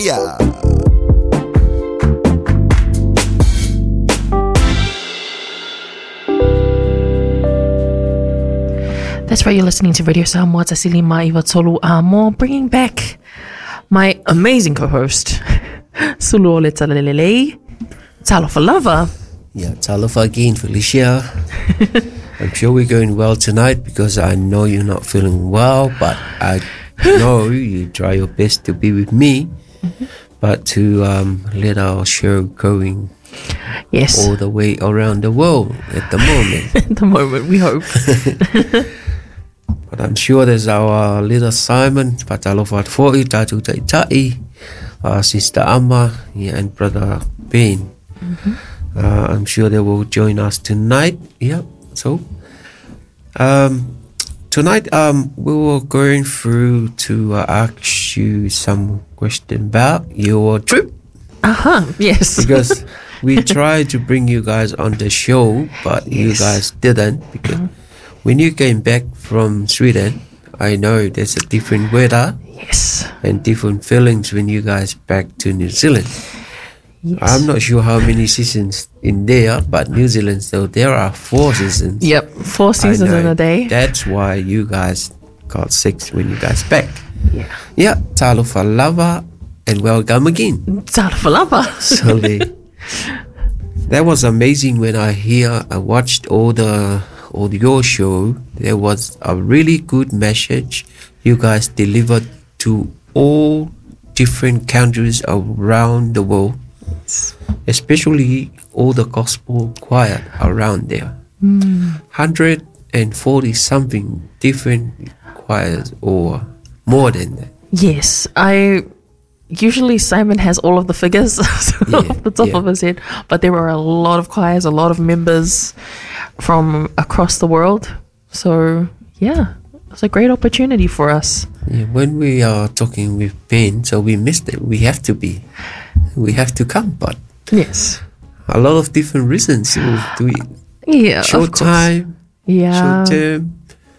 yeah. That's right, you're listening to Radio Samoa Tasili Maiva Tolu Amo, bringing back my amazing co-host, Suluole Talalelei, Talofa Lava. Yeah, Talofa again, Felicia. I'm sure we're going well tonight because I know you're not feeling well, but I know you try your best to be with me, but to let our show going all the way around the world at the moment. At the moment, we hope. But I'm sure there's our little Simon, Patalofa Foi, Tatu Taitai, Sister Amma, and Brother Ben. I'm sure they will join us tonight. Yeah, so tonight we were going through to ask you some question about your trip. Yes. Because we tried to bring you guys on the show, but you guys didn't, because when you came back from Sweden, I know there's a different weather and different feelings when you guys back to New Zealand. I'm not sure how many seasons in there, but New Zealand, so there are 4 seasons. Yep, 4 seasons in a day. That's why you guys got 6 when you guys back. Yeah. Talofa Lava, and welcome again. Talofa Lava. So that was amazing when I watched all your show. There was a really good message you guys delivered to all different countries around the world, especially all the gospel choir around there. 140 something different choirs or more than that. Yes, usually Simon has all of the figures off the top of his head, but there were a lot of choirs, a lot of members from across the world. So yeah, it's a great opportunity for us. Yeah, when we are talking with Ben, so we missed it. We have to come, but a lot of different reasons. Short time, short term,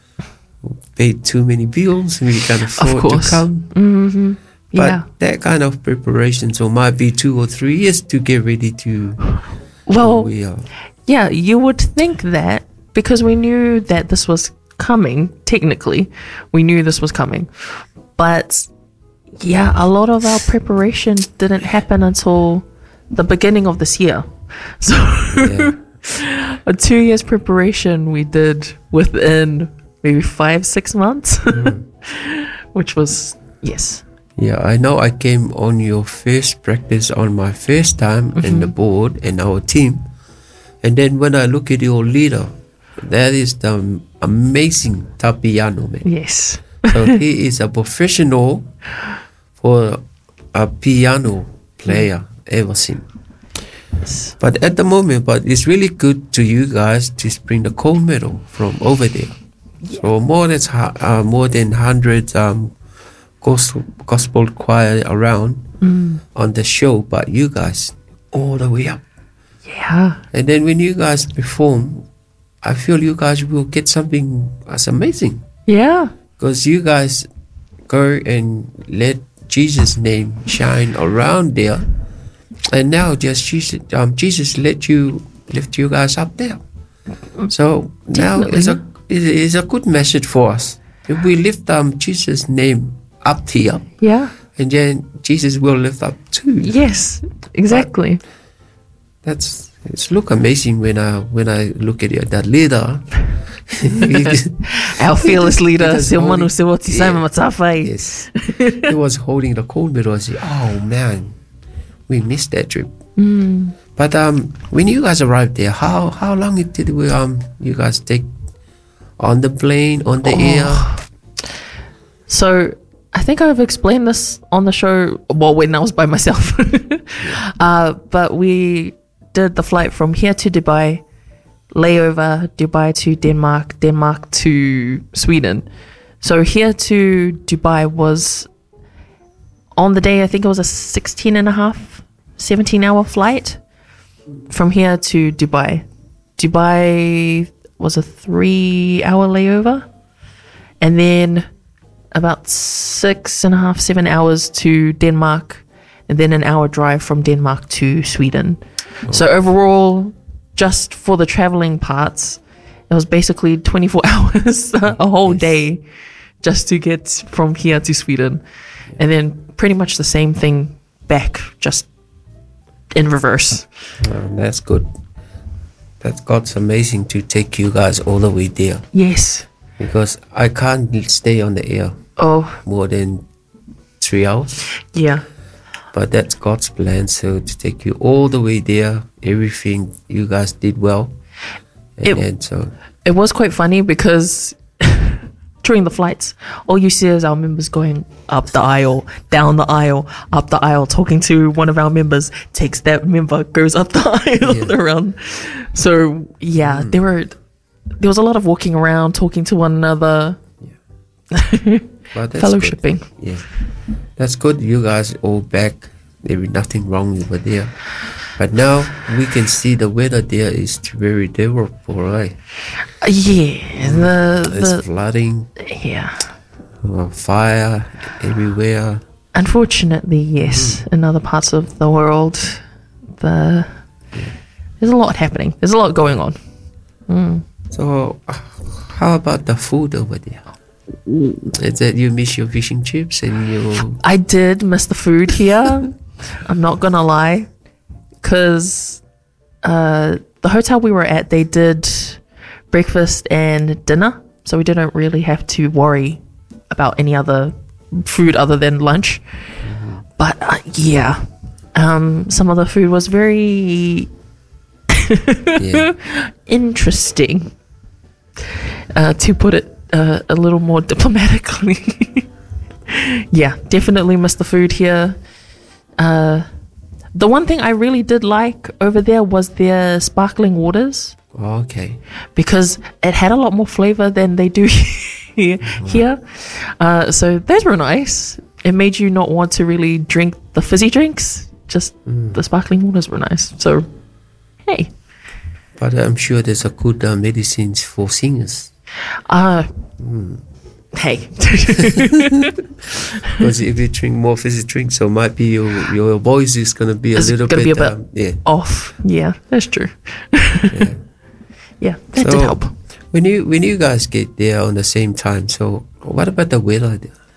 paid too many bills, we can't afford to come. But that kind of preparation, so might be 2 or 3 years to get ready to. Well, yeah, you would think that, because we knew that this was coming. Technically, we knew this was coming, but yeah, a lot of our preparation didn't happen until the beginning of this year. So a 2 years preparation we did within maybe 5-6 months, which was Yeah, I know I came on your first practice on my first time in the board and our team. And then when I look at your leader, that is the amazing Tapiano man. Yes. So he is a professional for a piano player ever since. But at the moment, it's really good to you guys to bring the gold medal from over there. So more than 100 gospel choir around on the show, but you guys all the way up. Yeah. And then when you guys perform, I feel you guys will get something that's amazing. Yeah. Because you guys go and let Jesus' name shine around there. And now just Jesus lift you guys up there. So now it's a good message for us. If we lift Jesus' name up here, and then Jesus will lift up too. Yes, exactly. It's look amazing when I look at that leader. Our fearless leader, Simon Matafai. Yes, he was holding the gold medal. I said, "Oh man, we missed that trip." But when you guys arrived there, how long did you guys take on the plane, on the air? So I think I've explained this on the show, well, when I was by myself. But we did the flight from here to Dubai, layover Dubai to Denmark, Denmark to Sweden. So here to Dubai was, on the day, I think it was a 17-hour flight from here to Dubai. Dubai was a 3-hour layover, and then about 6.5, 7 hours to Denmark, and then an hour drive from Denmark to Sweden. So overall, just for the traveling parts, it was basically 24 hours, a whole day, just to get from here to Sweden. And then pretty much the same thing back, just in reverse. That's good. God's amazing to take you guys all the way there. Yes. Because I can't stay on the air more than 3 hours. Yeah. But that's God's plan. So to take you all the way there, everything you guys did well. It was quite funny because during the flights, all you see is our members going up the aisle, down the aisle, up the aisle, talking to one of our members, takes that member, goes up the aisle around. So there was a lot of walking around, talking to one another, fellowshipping. Good. Yeah, that's good. You guys all back. There is nothing wrong over there. But now we can see the weather there is very terrible, right? It's flooding. Yeah. Fire everywhere. Unfortunately, yes. In other parts of the world, there's a lot happening. There's a lot going on. So, how about the food over there? Is that you miss your fish and chips and you? I did miss the food here. I'm not gonna lie. Because the hotel we were at, they did breakfast and dinner, so we didn't really have to worry about any other food other than lunch. But some of the food was very interesting, to put it a little more diplomatically. Definitely missed the food here. The one thing I really did like over there was their sparkling waters. Okay. Because it had a lot more flavor than they do here. So those were nice. It made you not want to really drink the fizzy drinks. Just the sparkling waters were nice. So, hey. But I'm sure there's a good medicines for singers. Hey. Because if you drink more fizzy drinks, so might be your voice is going to be a little bit off. Yeah, that's true. That did help. When you guys get there on the same time, so what about the weather?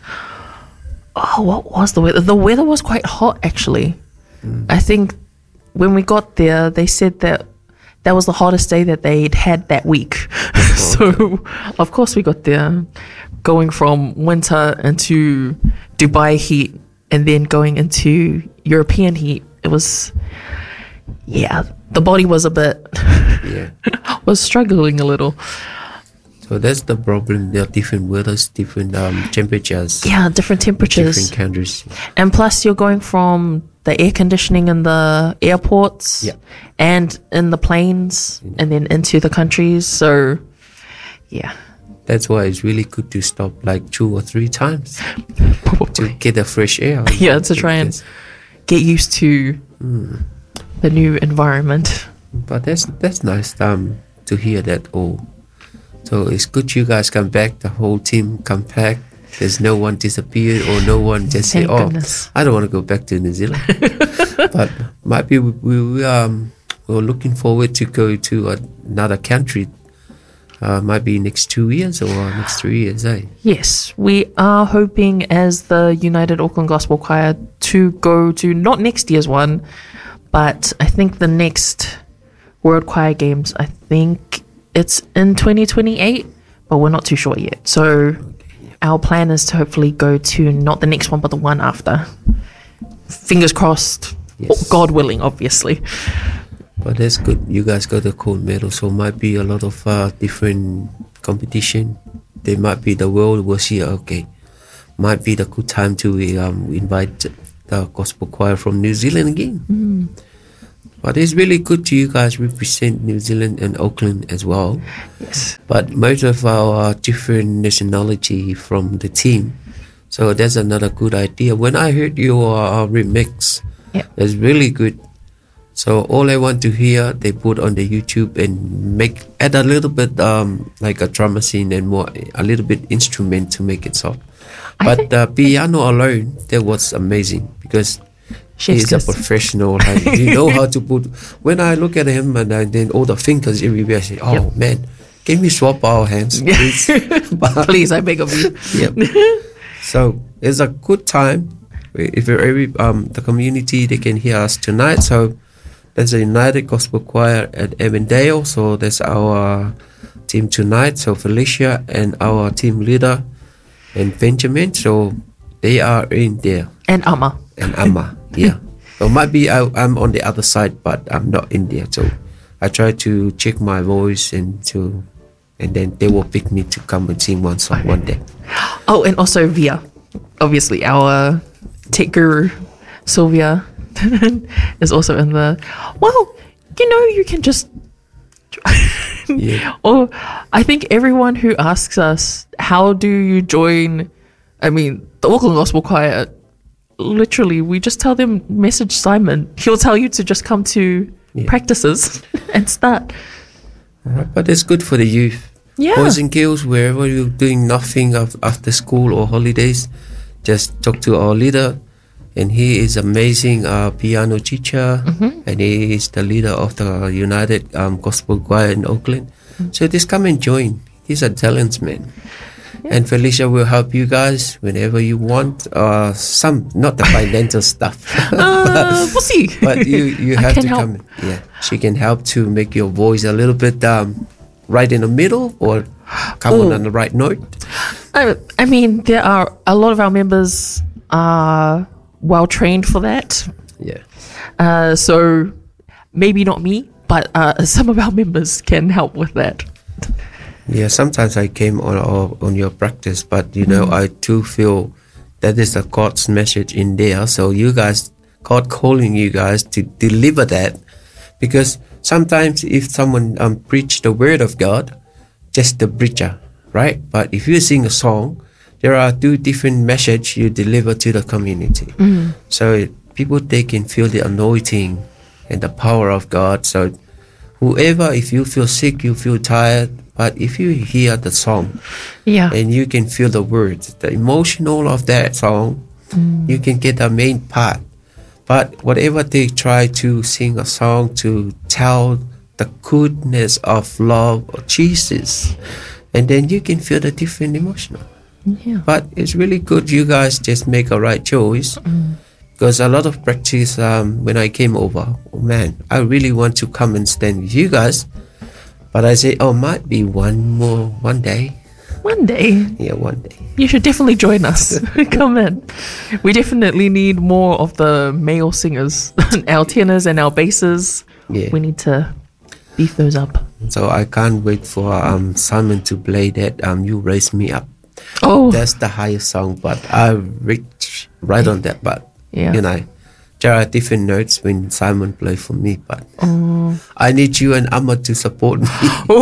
What was the weather? The weather was quite hot, actually. I think when we got there, they said that was the hottest day that they'd had that week. So, of course, we got there. Going from winter into Dubai heat and then going into European heat, it was, the body was a bit, was struggling a little. So that's the problem. There are different weathers, different temperatures. Yeah, different temperatures. Different countries. And plus you're going from the air conditioning in the airports and in the planes and then into the countries. So, that's why it's really good to stop like 2 or 3 times to get the fresh air. To try and get used to the new environment. But that's nice to hear that all. So it's good you guys come back, the whole team come back. There's no one disappeared or no one just say, goodness. I don't want to go back to New Zealand. But might be we're looking forward to go to another country. Might be next 2 years or next 3 years, eh? Yes, we are hoping as the United Auckland Gospel Choir to go to not next year's one, but I think the next World Choir Games, I think it's in 2028, but we're not too sure yet. So our plan is to hopefully go to not the next one, but the one after. Fingers crossed, God willing, obviously. But that's good. You guys got a gold medal, so might be a lot of different competition. There might be the world will see. Okay, might be the good time to invite the gospel choir from New Zealand again. But it's really good to you guys represent New Zealand and Auckland as well. Yes. But most of our different nationality from the team, so that's another good idea. When I heard your remix, it's really good. So all I want to hear, they put on the YouTube and add a little bit like a drum machine and a little bit instrument to make it soft. But the piano alone, that was amazing because He's a professional. He know how to put. When I look at him and then all the fingers everywhere, I say, "Oh man, can we swap our hands, please?" Please, I beg of you. So it's a good time. If the community, they can hear us tonight. So there's a United Gospel Choir at Avondale. So that's our team tonight. So Felicia and our team leader and Benjamin. So they are in there. And Amma. Yeah. So might be I'm on the other side, but I'm not in there. So I try to check my voice and then they will pick me to come and sing one song one day. Oh, and also Via, obviously our tech guru, Sylvia, is also in the. Well, you can just. Or I think everyone who asks us, how do you join? I mean, the Auckland Gospel Choir. Literally, we just tell them, message Simon. He'll tell you to just come to practices and start. But it's good for the youth. Yeah. Boys and girls, wherever you're doing nothing after school or holidays, just talk to our leader. And he is amazing piano teacher. And he is the leader of the United Gospel Choir in Auckland. So just come and join. He's a talent man. And Felicia will help you guys whenever you want. Not the financial stuff. We'll see. But you have to come. Yeah, she can help to make your voice a little bit right in the middle or come on the right note. I mean, there are a lot of our members are well trained for that. Yeah. So maybe not me, but some of our members can help with that. Yeah, sometimes I came on your practice, but I too feel that is a God's message in there. So God calling you guys to deliver that, because sometimes if someone preach the word of God, just the preacher, right? But if you sing a song, there are two different messages you deliver to the community. So people, they can feel the anointing and the power of God. So whoever, if you feel sick, you feel tired, but if you hear the song, and you can feel the words, the emotional of that song, you can get the main part. But whatever they try to sing a song to tell the goodness of love of Jesus, and then you can feel the different emotional. Yeah. But it's really good you guys just make a right choice. Because a lot of practice, when I came over, oh man, I really want to come and stand with you guys. But I say, might be one day. One day? Yeah, one day. You should definitely join us. Come in. We definitely need more of the male singers, our tenors and our basses. Yeah. We need to beef those up. So I can't wait for Simon to play that You Raise Me Up. Oh. That's the highest song, but I reached right on that, but there are different notes when Simon plays for me, but I need you and Amma to support me.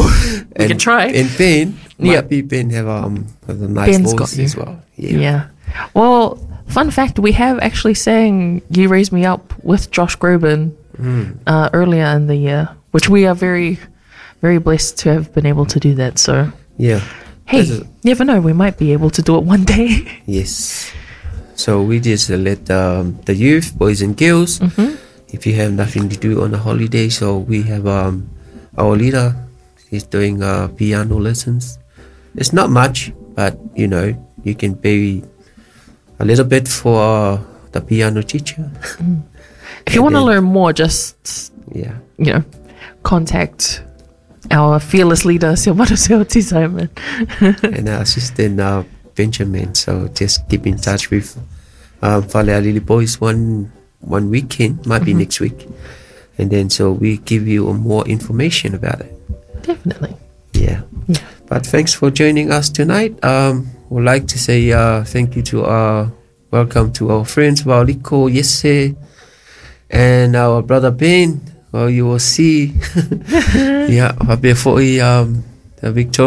We can try. And Ben, Ben have a nice Ben's voice as well. Yeah. Well, fun fact, we have actually sang You Raise Me Up with Josh Groban earlier in the year, which we are very, very blessed to have been able to do that. So hey, never know, we might be able to do it one day. Yes. So we just let the youth, boys and girls, if you have nothing to do on the holiday, so we have our leader, he's doing piano lessons. It's not much, but you can pay a little bit for the piano teacher. If you want to learn more, just contact our fearless leader, Silvano Seoti Simon. And our assistant, Benjamin. So just keep in touch with Whale Lily Boys one weekend, might be next week. And then so we give you more information about it. Definitely. Yeah. But thanks for joining us tonight. Would like to say thank you to welcome to our friends Waliko Yese and our brother Ben. Well, you will see before the Victoria